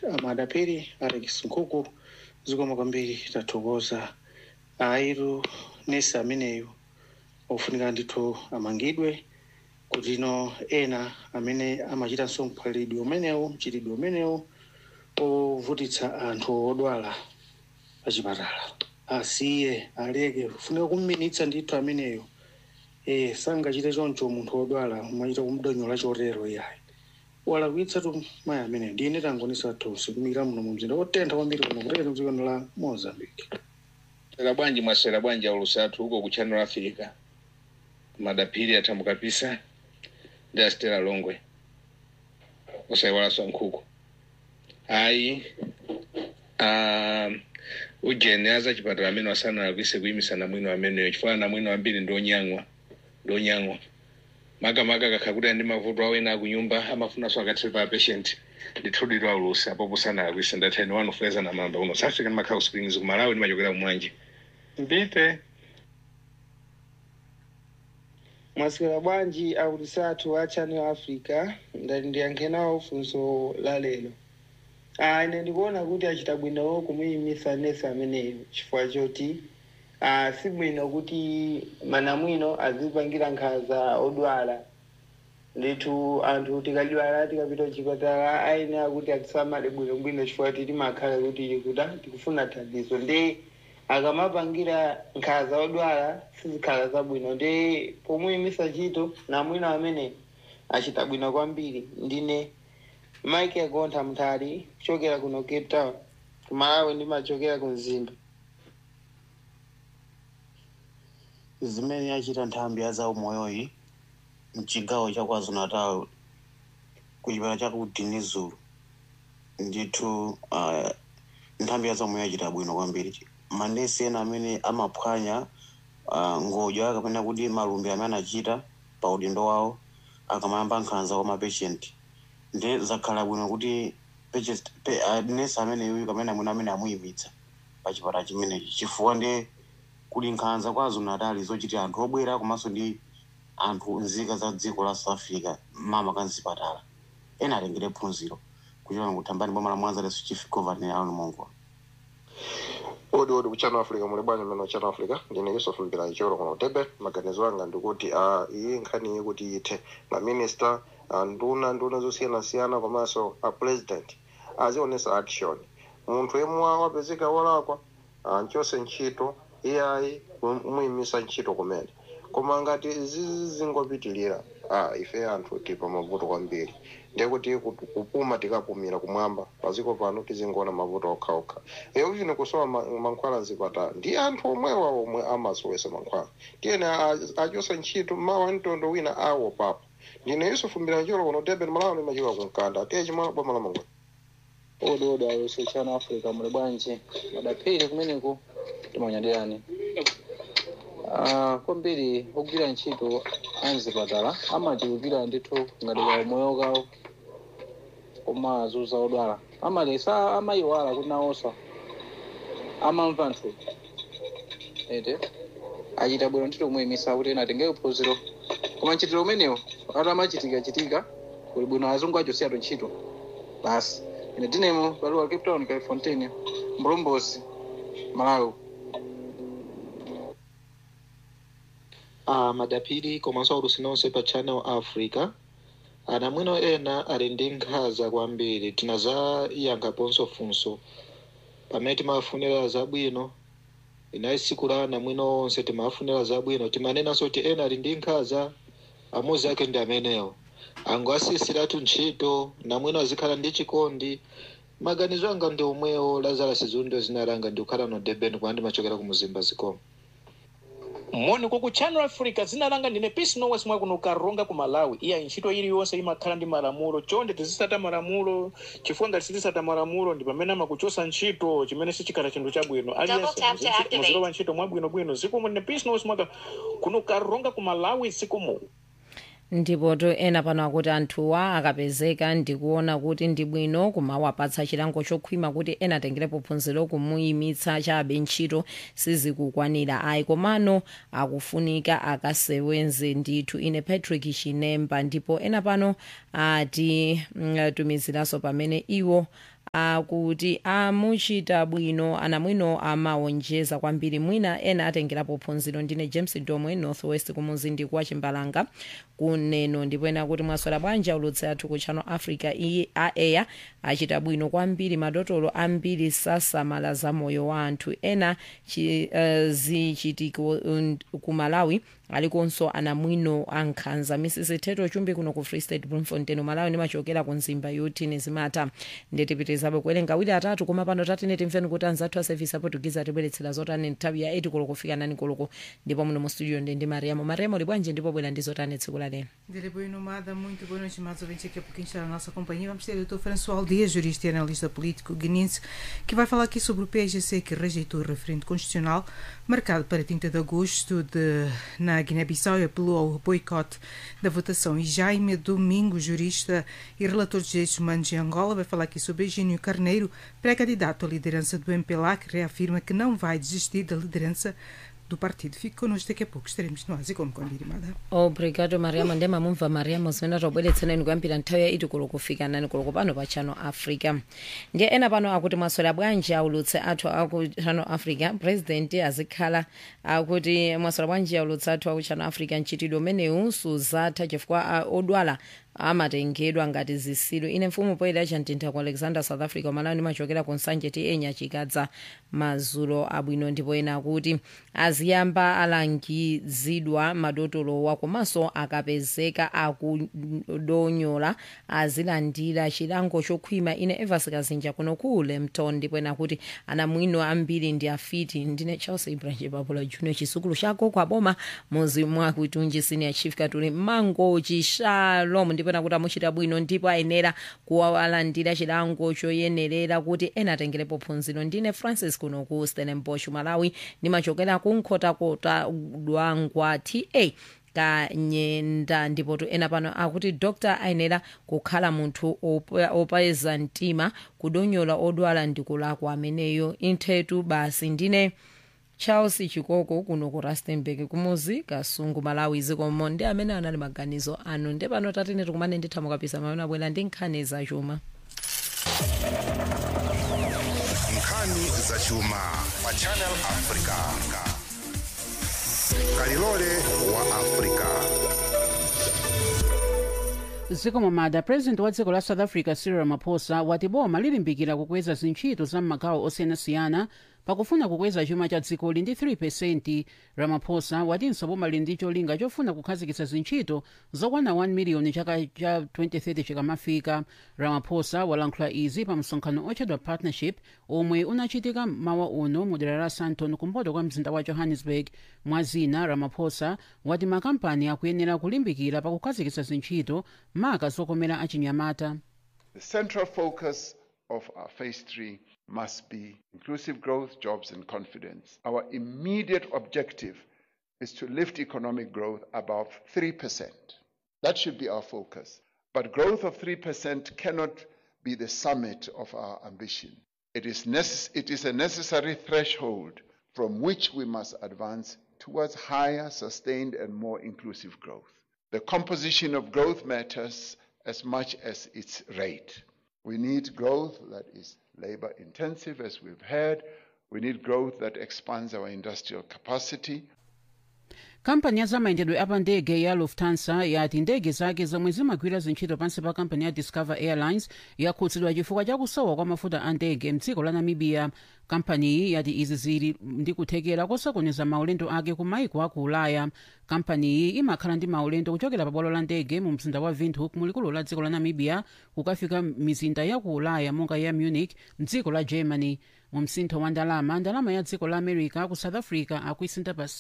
amadapiri Alex Nkhuku zikoma kwambiri tathokoza airu nesi ameneyo ofunika ndithu amangidwe kuti ino ena amene amachita msonkhalidwe umenewu mchitidwe umenewu ovutitsa anthu odwala pachipatala asiye aleke kufunika kumminitsa ndithu ameneyo sangachite choncho munthu odwala umachita kumdonyola chotero iyayi walakwitsa tu mayi ameneyo ndine tangonisa tonse kumira muno mu mzinda otentha kwambiri kuno kutete mdziko la Mozambique. Sera bwanji mwasera bwanji aulusatu huko ku Channel Africa. Madapiri atamukapisa ndi Stella Longwe. Osaiwala Nkhuku. Ayi ujene aza chipatala amene wasana alabise kuyimisana mwino ameneyo chifukwa na mwino ambiri ndonyang'wa makamaka kakhakuti ndi mavuto awena akunyumba amafunanso akatsiri pa patient ndithudidwa ulusa apo posana alabise ndatheni wanu fuleza na mamba uno South African Macau Springs ku Malawi ndimachokera kumwanje mbite Mwaswera bwanji aulisatu wa Channel Africa ndiyankhenawo funso la lero. Ine ndikuona kuti achita bwino kumuyimisa nesi ameneyo chifukwa choti si bwino kuti manamwino azipangira nkhanza odwala. Ndithu anthu tikadwala tikapita kuchipatala ayenera kuti atisamale bwinobwino chifukwa timakhala kuti tikufuna thandizo ndi akamapangira nkhanza odwala sizikhala zabwino ndi pomuyimisa ntchito namwino amene achita bwino kwambiri. Ndine Mike Agontha Mthali kuchokera kuno Cape Town ku Malawi ndimachokera ku Mzimba. Zimene yachita nthambi ya zaumoyoyi mchigawo cha KwaZulu-Natal kuchipatala cha ku Dinizulu ndithu nthambi ya zaumoyo yachita bwino kwambiri. Manesi ena amene amaphwanya ngodya kapena kuti malumbi amene anachita pa udindo wawo akamayamba nkhanza kwa mapatient ndi zakhala bwino kuti nesi ameneyo kapena mwina amene amuyimitsa pa chipatala chimenechi chifukwa ndi kuli nkhanza kwa KwaZulu-Natal zochitira anthu obwera komanso ndi anthu nzika za dziko la South Africa mama kanzipatala ena atengere phunziro kuchokera kuthambani boma la Mwanza leso Chief Governor Aaron Mongo. Odi ku Channel Africa muli bwanji meno Channel Africa ndine Yusuf Mbila choro kuno Tebe maganizo anga ndikuti iyi nkhani ikuti ithe na minister nduna zosiyana komanso president azionesa action munthu yemwe wapezeka walakwa anchose ntchito iyayi muyimisa ntchito kumene koma ngati zizingopitilira ife anthu tipo mavuto kwambiri ndekuti kupuma tikapumira kumwamba paziko pano tizingona mavuto okhaokha uyine kusowa mankhwala nzipatala ndi anthu omwe amasowesa mankhwala tiyene achose ntchito mawa mtondo wina awo papa ndine Yusuf Mbila choro kuno Tebe Malawi ndimachokera kunkanda tiye chimwana boma la Mangwe. Odi ayose Channel Africa muli bwanji madapiri kumeneko timanyadirani. Kwambiri ogwira ntchito anzipatala amachulukira ndithu ngati kwa moyo kawo koma azuza odwala amalesa amayiwala kuti nawosa amamva nthu ete achita bwino ntchito kumuyimisa kuti ena atengere phunziro koma ntchitiro umenewo atamachitika kuli bwino azungu achosiyatu ntchito basi. Ine dinemo baluwa Cape Town Kalifontaine Mlombozi Malawi. Madapiri komanso aulusinonse pa Channel Africa anamwino ena ali ndi nkhaza kwambiri tinazayankhaponso funso pamene timafunira zabwino inayi tsiku la anamwino onse timafunira zabwino timanenanso kuti ena ali ndi nkhaza amuzi ake ndi amenewo angoasisiratu ntchito namwino azikhala ndi chikondi. Maganizo anga ndi omwewo Lazarus Zundo zinalanga ndi kukhala no Durban kwa ndimachokera ku Mzimba zikoma. Moni ku Channel Africa zinalanga ndine Peace Nowes mwa kuno Karonga ku Malawi iya ntchito iliyonse imakhala ndi malamulo chonde tizisata malamulo chifukwa ngati sizisata malamulo ndi pamene amakuchosa ntchito chimene sichikhala chinthu chabwino aliyense muzilowa ntchito mwabwinobwino zikomo ndine Peace Nowes mwa kuno Karonga ku Malawi zikomo. ndipo to ena pano akuti anthuwa akapezeka ndikuona kuti ndi bwino kumawapatsa chilango chokhwima kuti ena atengerepo phunziro kumuyimitsa chabe ntchito sizikukwanira ayi komano akufunika akasewenze ndithu. Ine Patrick Chinemba ndipo ena pano ati tumiziranso pamene iwo akuti amuchita bwino anamwino amaonjeza kwambiri mwina ena atengerapo phunziro. Ndine James Domwe Northwest kumuzindi kwa Chimbalanga kuneno ndipo ena kuti mwaswera bwanji aulutsi athu ku Channel Africa aeya achita bwino kwambiri madotolo ambiri sasamala za moyo wa anthu ena zichitiko ku Malawi alikonso anamwino ankhanza. Mrs. Teto Chumbi kuno ku Free State Bloemfontein Malawi nimachokera ku nzimba yoti nezimata ndetipitizabe kuwerenga wili atatu koma pano tatineti mfeni kuti anzathu a service apotugiza tibweretsera zotani nthawi ya 8 koloko kufika 9 koloko ndipo muno mu studio ndi Mariamo libwanje ndipo bwera ndi zotani tsiku la lero. Dele boa nomada, muito boa noite, amados ouvintes. Daqui a pouquinho está na nossa companhia. Vamos ter o Dr. François Dias, jurista e analista político guinense, que vai falar aqui sobre o PSGC que rejeitou o referendo constitucional marcado para 30 de agosto na Guiné-Bissau e apelou ao boicote da votação. E Jaime Domingo, jurista e relator de direitos humanos de Angola, vai falar aqui sobre Egínio Carneiro, pré-candidato à liderança do MPLA, que reafirma que não vai desistir da liderança do partido. Fique connosco, daqui a pouco estaremos no Ásia como combinado. Obrigado Mariamo, ndema mumva Mariamo zimene tobweretsereni kuyambira nthawi ya 8 koloko kufika 9 koloko pano pa Channel Africa. Ndiye ena pano akuti mwaswera bwanji aulutsi athu aku Channel Africa. President azikhala akuti mwaswera bwanji aulutsi athu aku Channel Africa nchitidwe umenewu suzatha chifukwa odwala amatengedwa ngati zisilu. Ine mfumu poyera chantintha ku Alexander South Africa Malawi nimachokera ku Nsanje enya chikadza mazulo abwino ndipo ena kuti aziyamba alangizidwa madotolo komanso akapezeka akudonyola azilandira chilango chokhwima. Ine Evers Kazinja kuno ku Lemton ndipo ena kuti anamwino ambiri ndi afiti. Ndine Charles Ibrahim Babula Junior chisukulu chako kwa boma muzi mwa kuitunji senior chief Katuli Mango Chishalom ndipo nakuti amuchita bwino ndipo ayenera kuwalandira chilango choyenerera kuti ena atengerepo phunziro. Ndine Francis kuno ku Stellenbosch Malawi nimachokera ku Nkhotakota Dwangwa TA Kanyenda ndipo ena pano akuti Dr. ayenera kukhala munthu opeza mtima kudonyola odwala ndikulakwa ameneyo inthetu basi. Ndine Charles Chikoko kuno ku Rustenburg kumuzi Kasungu Malawi zikomo ndi amene anali maganizo anu. Ndi pano tatine tikumane ndithamu kapisa maona bwela ndi nkhani za chuma. Nkhani za chuma pa Channel Africa. Kalilole wa Africa. Zikomo mada. President wa dziko la South Africa Cyril Ramaphosa wati boma lilimbikira kukweza zintchito za m'magawo osiyanasiyana pakufuna kukweza chuma cha dzikoli ndi 3%. Ramaphosa watinso boma lili ndi cholinga chofuna kukhazikitsa zintchito zokwana 1 miliyoni chaka cha 2030 chikamafika. Ramaphosa walankhula izi pa msonkhano otchedwa partnership omwe unachitika mawa uno mu dera la Sandton kumpoto kwa mzinda wa Johannesburg. Mwazina Ramaphosa wati makampani akuyenera kulimbikira pakukhazikitsa zintchito maka zokomera achinyamata. The central focus of our phase 3 must be inclusive growth, jobs and confidence. Our immediate objective is to lift economic growth above 3%. That should be our focus. But growth of 3% cannot be the summit of our ambition. It is a necessary threshold from which we must advance towards higher, sustained and more inclusive growth. The composition of growth matters as much as its rate. We need growth that is labor intensive, as we've heard. We need growth that expands our industrial capacity. Kampani ya zamayendedwe apa ndege ya Lufthansa yati ndege zake zomwe zimagwira zintchito pansi pa kampani ya Discover Airlines yakhutsidwa chifukwa cha kusowa kwa mafuta a ndege mdziko la Namibia. Kampaniyi yati izi zili ndi kuthekera kosokoneza maulendo ake ku maiko aku Ulaya. Kampaniyi imakhala ndi maulendo kuchokera pa bwalo la ndege mu mzinda wa Windhoek mulikulu la dziko la Namibia kukafika mizinda ya ku Ulaya monga ya Munich mdziko la Germany. Mu msintho wa ndalama ya dziko la America ku South Africa akuisintha pa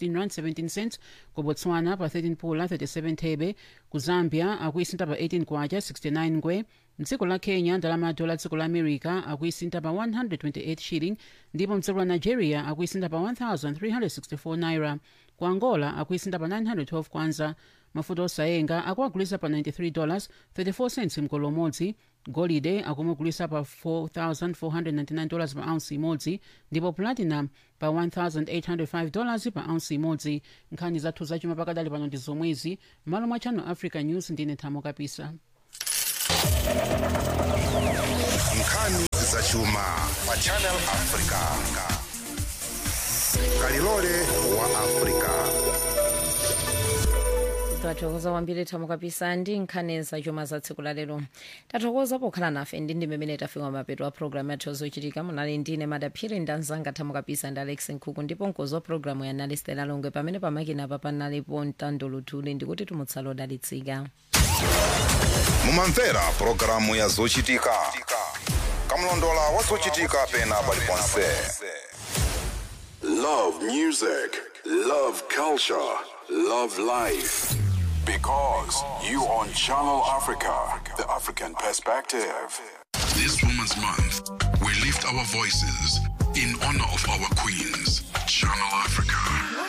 16.17 ku Botswana pa 13 pula 37 thebe, ku Zambia akuisintha pa 18 kwacha 69 ngwe. Mdziko la Kenya ndalama ya dola dziko la America akuisintha pa 128 shilling ndipo mdziko la Nigeria akuisintha pa 1364 naira. Ku Angola akuisintha pa 912 kwanza. Mafuta osayenga akuagulisa pa $93.34 mkolo umodzi. Golide akumugulisa pa $4,499 pa ounce imodzi ndipo platinum pa $1,805 pa ounce imodzi. Nkhani zathu zachuma pakadali pano ndi zomwezi. Malo mwa Channel Africa News ndine Thamo Kapisa. nkhani zachuma pa channel africa. Kalilole wa Africa. tathokoza kwambiri Thamo Kapisa ndi nkhani zachuma za tsiku la lero. Tathokoza pokhala nafe ndi mmene tafika mapeto a programu yathu zochitika. Munali ndine Madaphiri ndanzanga Thamo Kapisa ndi Alex Nkhuku, ndipo mkozi wa programu ya nali Stella Longwe, pamene pamakina apa panalipo Ntando Luthuli. Ndikuti tumutsala odalitsika. Mumamvera programu ya zochitika. Kamlondola wa zochitika pena paliponse. Love music, love culture, love life. Because you on Channel Africa, the African perspective. This Women's Month, we lift our voices in honor of our queens. Channel Africa.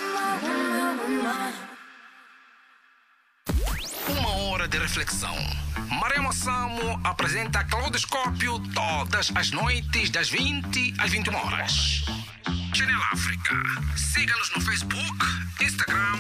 Uma hora de reflexão. Maremo Samo apresenta Claudoscópio todas as noites das 20 às 21 horas. Channel África. Siga-nos no Facebook, Instagram